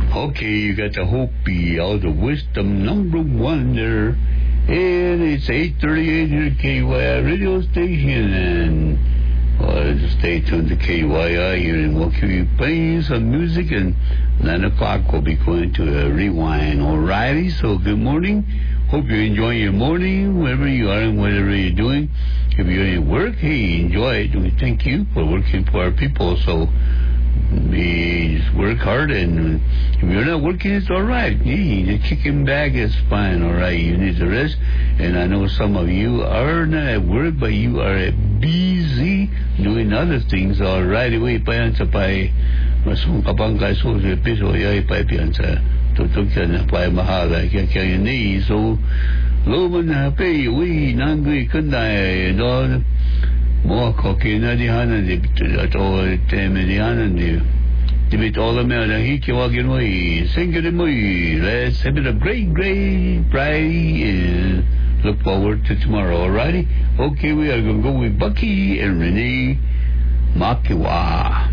Okay, you got the Hopi out of Wisdom number one there. And it's 8:38 here at KYI radio station. And stay tuned to KYI here, and we'll keep you playing some music. And 9 o'clock we'll be going to a rewind. Alrighty, so good morning. Hope you're enjoying your morning, wherever you are and whatever you're doing. If you're at work, hey, enjoy it. We thank you for working for our people. So just work hard, and if you're not working, it's all right. Hey, the kicking back is fine, all right. You need to rest, and I know some of you are not at work, but you are busy doing other things, all right. Away, payansa pay, masung kapangkay so sa piso, yay pay piyansa. Tutok ka na pay mahala, kaya ni so loman na pay, we nangui kunday, no. More cocky, not the hand, at all, the hand, the bit all the mail, and he can walk away. Sing it away. Let's have it a great, Friday, and look forward to tomorrow, alrighty? Okay, we are going to go with Bucky and Renee Makiwa.